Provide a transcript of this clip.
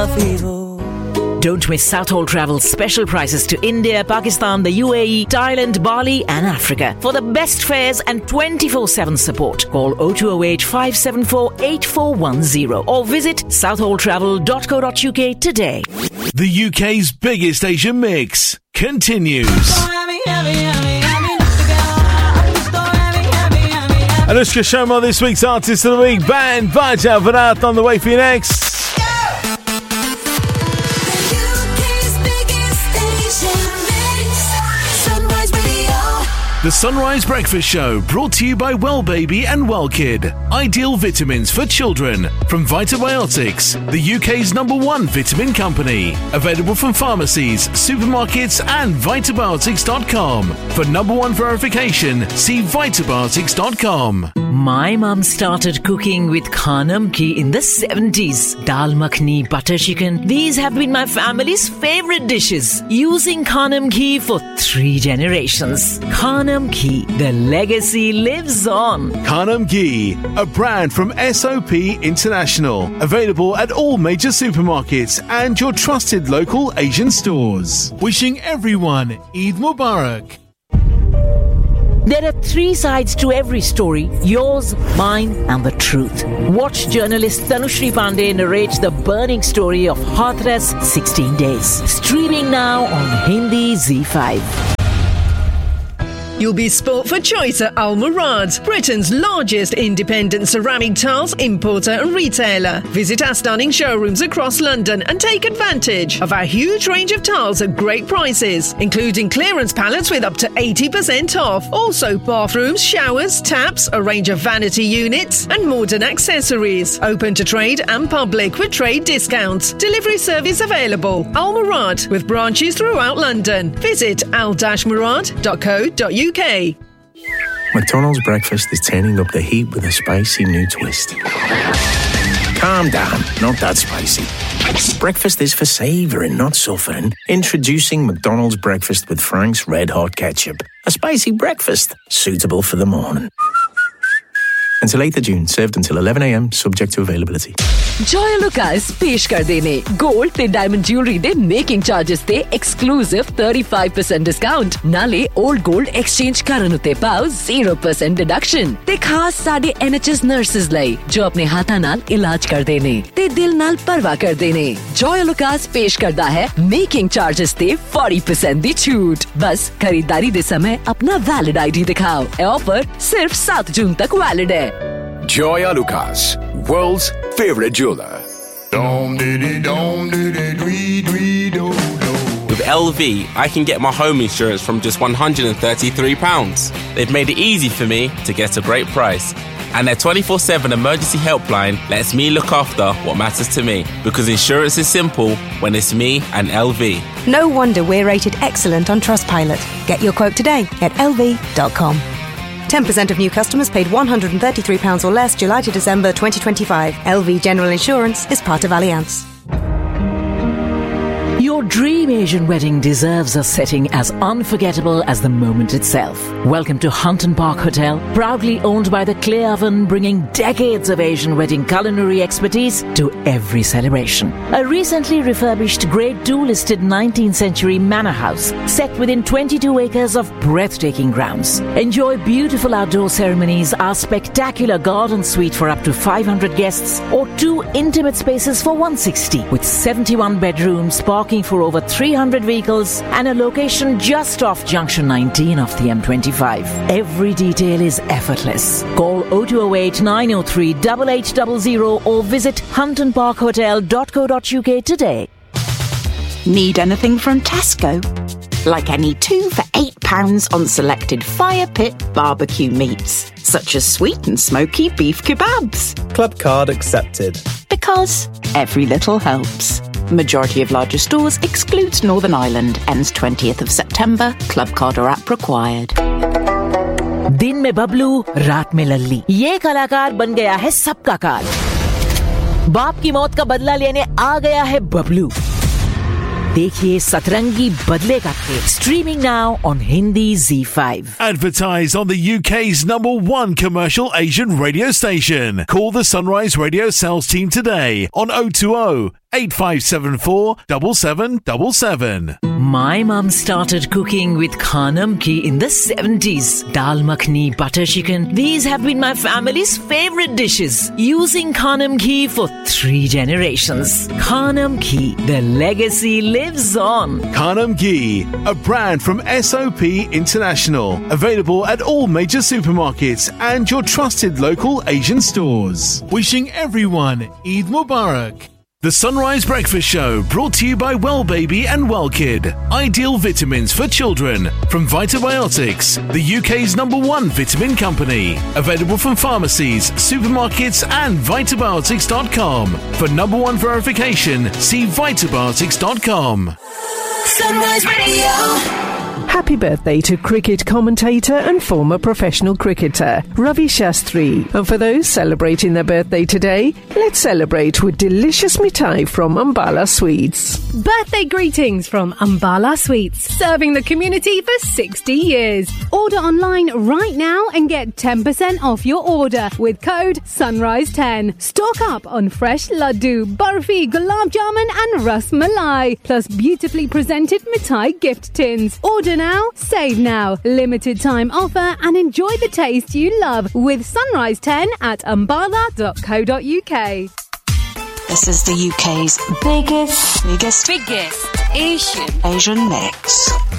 काफी हो. Don't miss Southhold Travel's special prices to India, Pakistan, the UAE, Thailand, Bali and Africa. For the best fares and 24/7 support, call 0208 574 8410 or visit southholdtravel.co.uk today. The UK's biggest Asian mix continues. Anushka Sharma, this week's Artist of the Week, band Baja Varat on the way for you next. The Sunrise Breakfast Show, brought to you by Well Baby and Well Kid. Ideal vitamins for children from Vitabiotics, the UK's #1 vitamin company. Available from pharmacies, supermarkets and Vitabiotics.com. For #1 verification, see Vitabiotics.com. My mum started cooking with Khanam ghee in the 70s. Dal makhni, butter chicken. These have been my family's favorite dishes. Using Khanam ghee for 3 generations. Khanam ghee, the legacy lives on. Khanam ghee, a brand from SOP International. Available at all major supermarkets and your trusted local Asian stores. Wishing everyone Eid Mubarak. There are 3 sides to every story, yours, mine and the truth. Watch journalist Tanushri Pandey narrate the burning story of Hathras 16 Days. Streaming now on Hindi Z5. You'll be spoilt for choice at Al Murad, Britain's largest independent ceramic tiles importer and retailer. Visit our stunning showrooms across London and take advantage of our huge range of tiles at great prices, including clearance pallets with up to 80% off. Also bathrooms, showers, taps, a range of vanity units and modern accessories. Open to trade and public with trade discounts. Delivery service available. Al Murad, with branches throughout London. Visit al-murad.co.uk. McDonald's breakfast is turning up the heat with a spicy new twist. Calm down, not that spicy. Breakfast is for savouring, not suffering. Introducing McDonald's breakfast with Frank's Red Hot Ketchup. A spicy breakfast suitable for the morning. Until 8th of June, served until 11 a.m, subject to availability. Joy Lucas पेश कर देने gold ते diamond jewellery they making charges ते exclusive 35% discount नाले old gold exchange करन उते पाओ 0% deduction ते खास साडे NHS नर्सेस लई जो अपने हाथा नाल इलाज कर देने ते दिल नाल परवाह कर देने जॉय लुकास पेश करदा है मेकिंग चार्जेस ते 40% दी छूट बस खरीदारी दे समय अपना वैलिड आईडी दिखाओ ऑफर सिर्फ 7 जून तक वैलिड है Joya Lucas, world's favorite jeweler. With LV, I can get my home insurance from just £133. They've made it easy for me to get a great price. And their 24/7 emergency helpline lets me look after what matters to me. Because insurance is simple when it's me and LV. No wonder we're rated excellent on Trustpilot. Get your quote today at lv.com. 10% of new customers paid £133 or less July to December 2025. LV General Insurance is part of Allianz. Your dream Asian wedding deserves a setting as unforgettable as the moment itself. Welcome to Hunton Park Hotel, proudly owned by the Clay Oven, bringing decades of Asian wedding culinary expertise to every celebration. A recently refurbished Grade 2 listed 19th century manor house set within 22 acres of breathtaking grounds. Enjoy beautiful outdoor ceremonies, our spectacular garden suite for up to 500 guests, or 2 intimate spaces for 160 with 71 bedrooms, parking for over 300 vehicles and a location just off Junction 19 of the M25. Every detail is effortless. Call 0208 903 8800 or visit huntonparkhotel.co.uk today. Need anything from Tesco? Like any 2 for £8 on selected Fire Pit barbecue meats, such as sweet and smoky beef kebabs. Club card accepted. Because every little helps. Majority of larger stores excludes Northern Ireland. Ends 20th of September. Club card or app required. दिन में बबलू, रात में लल्ली, ये कलाकार बन गया है सबका कार। बाप की मौत का बदला लेने आ गया है बबलू। देखिए सतरंगी बदले का खेल. Streaming now on Hindi Z5. Advertise on the UK's #1 commercial Asian radio station. Call the Sunrise Radio sales team today on 020 8574 7777. My mum started cooking with Khanam ghee in the 70s. Dal makhni, butter chicken. These have been my family's favorite dishes. Using Khanam ghee for 3 generations. Khanam ghee, the legacy lives on. Khanam ghee, a brand from SOP International. Available at all major supermarkets and your trusted local Asian stores. Wishing everyone Eid Mubarak. The Sunrise Breakfast Show brought to you by Well Baby and Well Kid. Ideal vitamins for children from Vitabiotics, the UK's #1 vitamin company. Available from pharmacies, supermarkets and Vitabiotics.com. For #1 verification, see Vitabiotics.com. Sunrise Radio. Happy birthday to cricket commentator and former professional cricketer Ravi Shastri. And for those celebrating their birthday today, let's celebrate with delicious mithai from Ambala Sweets. Birthday greetings from Ambala Sweets, serving the community for 60 years. Order online right now and get 10% off your order with code SUNRISE10. Stock up on fresh laddu, barfi, gulab jamun and ras malai, plus beautifully presented mithai gift tins. Order now, save now. Limited time offer and enjoy the taste you love with Sunrise 10 at ambala.co.uk. This is the UK's biggest Asian mix.